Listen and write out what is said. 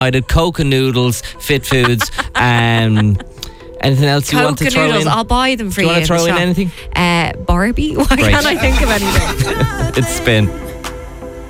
Coke and noodles, Fit Foods, anything else you want to throw in? I'll buy them for you. Do you want to throw in anything? Barbie? Why can't I think of anything? It's Spin.